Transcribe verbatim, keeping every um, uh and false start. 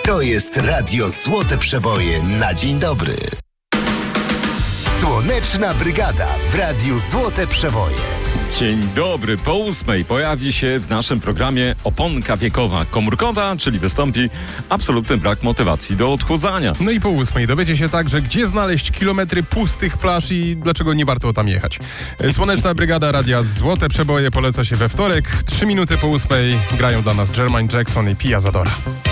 To jest Radio Złote Przeboje na dzień dobry. Słoneczna Brygada w Radiu Złote Przeboje. Dzień dobry. Po ósmej pojawi się w naszym programie oponka wiekowa komórkowa, czyli wystąpi absolutny brak motywacji do odchudzania. No i po ósmej dowiecie się także, gdzie znaleźć kilometry pustych plaż i dlaczego nie warto tam jechać. Słoneczna Brygada Radia Złote Przeboje poleca się we wtorek. Trzy minuty po ósmej grają dla nas Jermaine Jackson i Pia Zadora.